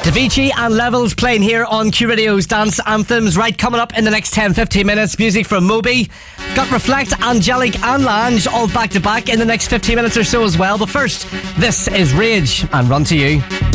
Davichi and Levels playing here on Q Radio's Dance Anthems. Right, coming up in the next 10-15 minutes, music from Moby. Got Reflect, Angelic and Lange all back to back in the next 15 minutes or so as well. But first, this is Rage and Run to You.